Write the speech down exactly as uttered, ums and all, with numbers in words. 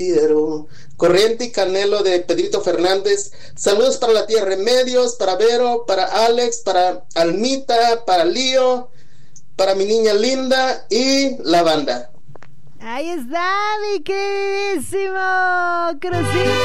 prefiero. Corriente y Canelo de Pedrito Fernández. Saludos para la tía Remedios, para Vero, para Alex, para Almita, para Lío, para mi niña linda y la banda. Ahí está, mi queridísimo Crucito.